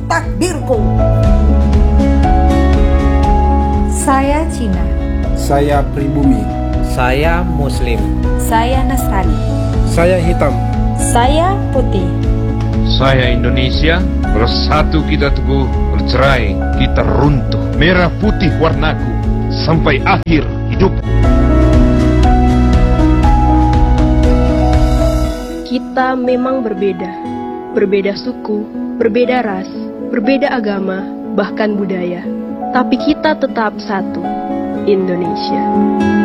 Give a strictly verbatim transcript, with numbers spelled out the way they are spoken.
takdirku. Saya Cina. Saya pribumi. Saya Muslim. Saya Nasrani. Saya hitam. Saya putih. Saya Indonesia. Bersatu kita teguh, bercerai kita runtuh. Merah putih warnaku sampai akhir hidupku. Kita memang berbeda. Berbeda suku, berbeda ras, berbeda agama, bahkan budaya. Tapi kita tetap satu, Indonesia.